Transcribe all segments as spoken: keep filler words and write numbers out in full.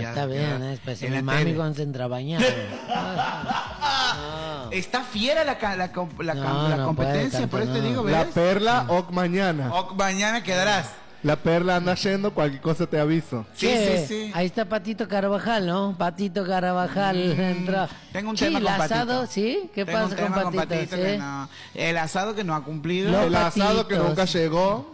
ya. Está bien, ya, es pues en mi la mami tele. cuando se entra a bañar. No. Está fiera la, ca- la, comp- la, No, cam- la no competencia, puede por eso tanto, te no. digo, La ¿ves? perla o mañana. O mañana quedarás. La perla anda yendo, cualquier cosa te aviso. Sí, Che, sí, sí. Ahí está Patito Carvajal, ¿no? Patito Carvajal entra. Tengo un Sí, tema el con asado, Patito. ¿sí? ¿Qué Tengo un pasa con tema Patito? Patito ¿sí? que no- El asado que no ha cumplido. Los El asado que patitos. nunca llegó.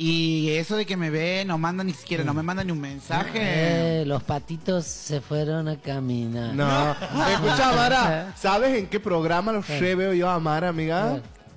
Y eso de que me ve, no manda ni siquiera, no me manda ni un mensaje. Eh, los patitos se fueron a caminar. No. Escucha, Mara, ¿sabes en qué programa los veo yo a Mara, amiga?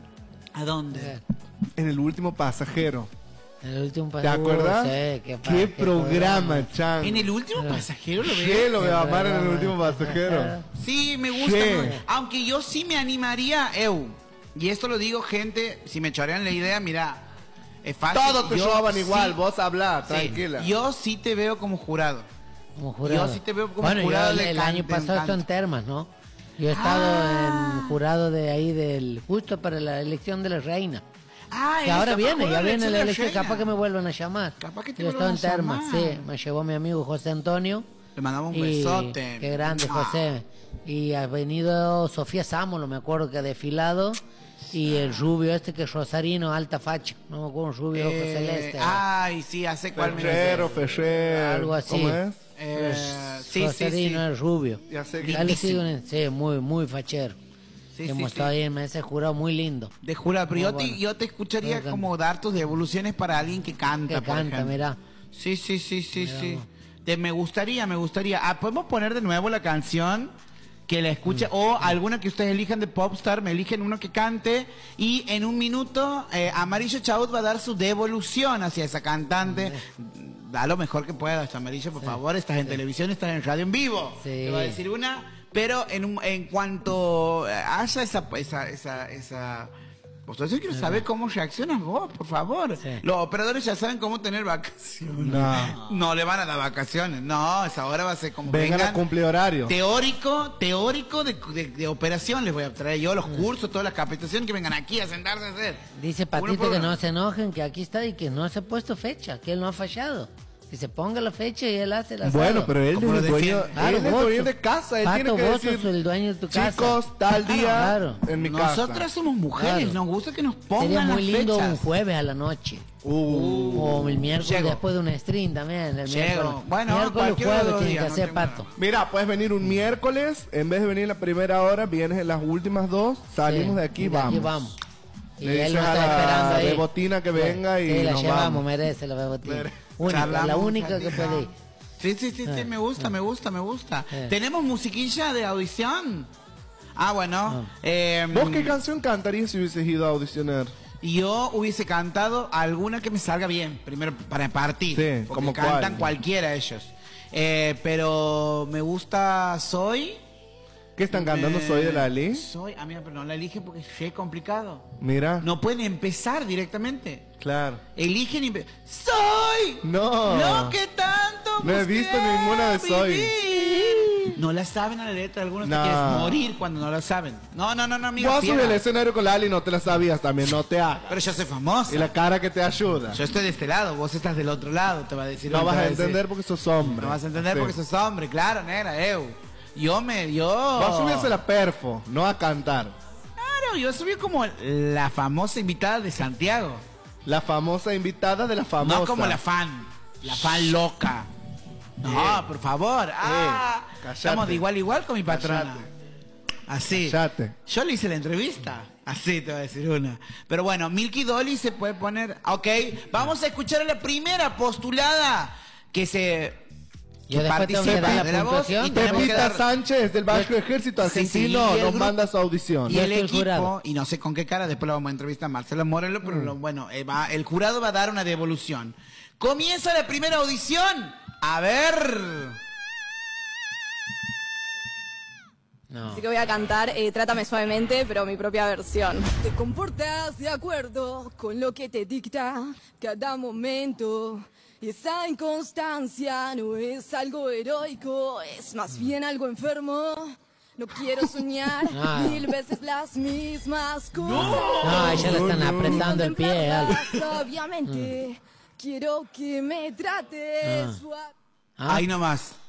¿A dónde? En El Último Pasajero. El último ¿Te acuerdas? Sí, qué, pa- ¿Qué programa, Chan? En el último pasajero lo Sí, veo. lo veo a Mara en El Último Pasajero. Sí, me gusta. Sí. ¿no? Aunque yo sí me animaría, eu. Y esto lo digo, gente, si me chorean la idea, mira, es fácil. Todos te Yo roban igual, sí- vos hablá, sí, tranquila. Yo sí te veo como jurado. Como jurado. Yo sí te veo como bueno, jurado yo de el, el can- año de pasado estuve en canto. Termas, ¿no? Yo he estado Ah. en jurado de ahí del justo para la elección de la reina. Ah, Que él ahora está viene, jurado ya de viene la de elección, reina. capaz que me vuelvan a llamar. Capaz que te Yo he estado en vuelvan a Termas, llamar. sí, me llevó mi amigo José Antonio. Le mandamos un Y- besote. Qué grande, Ah. José. Y ha venido Sofía Sámolo, me acuerdo que ha desfilado. Y el rubio este que es rosarino, alta facha. No me acuerdo, un rubio ojo Eh, celeste. Ay, sí, hace cuál me Ferrero, Ferrer. Algo así. ¿Cómo es? Eh, sí, sí, rosarino, sí. es rubio. Ya sé que- Ya le sigo en- sí, muy, muy fachero. Sí, sí, Hemos sí. estado ahí en ese jurado muy lindo. De jurado, pero Muy yo, bueno. te, yo te escucharía Muy como dar tus devoluciones para alguien que canta. Que por canta, ejemplo. mirá. Sí, sí, sí, sí, Mirá sí. vos. Te- me gustaría, me gustaría. Ah, podemos poner de nuevo la canción que la escuche o alguna que ustedes elijan de Popstar, me eligen uno que cante y en un minuto eh, Amarillo Chaut va a dar su devolución hacia esa cantante. Da lo mejor que pueda, hasta Amarillo, por favor. Estás en televisión, estás en radio en vivo. Sí. Te va a decir una, pero en, un- en cuanto eh, haya esa, esa, esa, esa pues yo quiero saber cómo reaccionas vos, por favor. Sí. Los operadores ya saben cómo tener vacaciones. No. No le van a dar vacaciones. No, esa hora va a ser como Vengan a cumplir horario. Teórico, teórico de, de- de operación les voy a traer yo Mm. los cursos, todas las capacitaciones que vengan aquí a sentarse a hacer. Dice Uno Patito por que uno. no se enojen, que aquí está y que no se ha puesto fecha, que él no ha fallado. Que se ponga la fecha y él hace la Bueno, pero él es ¿Cómo el lo dueño, defiende? Claro, él es el vos dueño sos- de casa. Él Pato, tiene que vos decir, sos el dueño de tu casa. chicos, tal día Claro. en mi Nosotras casa. somos mujeres, Claro. nos gusta que nos pongan Sería muy las lindo fechas. un jueves a la noche. Uh. O el miércoles Llego. después de un stream también. El Llego. miércoles. Bueno, miércoles cualquiera de jueves los tiene días, que no hacer tengo Pato. Mira, puedes venir un miércoles, en vez de venir la primera hora, vienes en las últimas dos, salimos Sí, de aquí, y vamos. vamos. Y Le él dices nos a está la esperando ahí. bebotina que venga y sí, la nos llevamos, vamos. merece la bebotina. Mere- Única, Charlamos la un única que ratito. puede ir. Sí, sí, sí, sí, Eh, me gusta, me gusta, me gusta. Eh. ¿Tenemos musiquilla de audición? Ah, bueno. eh, ¿Vos qué canción cantarías si hubieses ido a audicionar? Yo hubiese cantado alguna que me salga bien, primero para partir. Sí, porque ¿como cantan cuál? cualquiera ellos. Eh, pero me gusta Soy. ¿Qué están cantando? Me- Soy de la Ali. Soy, amiga, pero no la eligen porque es re complicado. Mira. No pueden empezar directamente. Claro. Eligen y empe- ¡Soy! No. Lo que tanto No he busqué visto ninguna de Soy. vivir. No la saben a la letra, algunos No. te quieres morir cuando no la saben. No, no, no, no, amiga. Vos fiera. subes el escenario con la Ali y no te la sabías también, no te hagas. Pero yo soy famosa. Y la cara que te ayuda. Yo estoy de este lado, vos estás del otro lado, te va a decir. No te vas va a decir- entender porque sos hombre. No vas a entender Sí. porque sos hombre, claro, negra, eu. Yo me, yo... Vos subías a la perfo, no a cantar. Claro, yo subí como la famosa invitada de Santiago. La famosa invitada de la famosa. No como la fan, la fan loca. No, Eh. por favor. Ah, cállate. estamos de igual a igual con mi patrona. Así. Cállate. Yo le hice la entrevista. Así te voy a decir una. Pero bueno, Milky Dolly se puede poner. Ok, vamos a escuchar a la primera postulada que se. Yo que después tengo que participa dar la de la voz puntuación. y tenemos que Pepita dar- Sánchez del Vasco Ejército Sí, sí, Argentino y el nos grupo- manda su audición. Y Yo el soy el equipo, jurado. y no sé con qué cara, después lo vamos a entrevistar a Marcelo Morelo, pero Mm. lo- bueno, eh, va- el jurado va a dar una devolución. Comienza la primera audición. A ver. No. Así que voy a cantar eh, Trátame suavemente, pero mi propia versión. Te comportas de acuerdo con lo que te dicta cada momento. Y esa inconstancia no es algo heroico, es más bien algo enfermo. No quiero soñar Ah. mil veces las mismas cosas. No, a ella le están apretando el pie. Al... Obviamente, quiero que me trates Ah. suave. Ah, Ahí nomás.